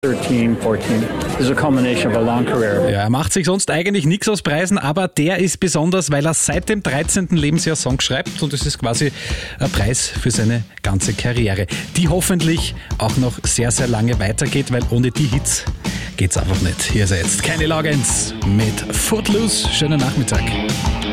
13, 14. This is a culmination of a long career. Ja, er macht sich sonst eigentlich nichts aus Preisen, aber der ist besonders, weil er seit dem 13. Lebensjahr Songs schreibt und es ist quasi ein Preis für seine ganze Karriere, die hoffentlich auch noch sehr, sehr lange weitergeht, weil ohne die Hits geht's einfach nicht. Hier ist er jetzt, Kenny Loggins mit Footloose. Schönen Nachmittag.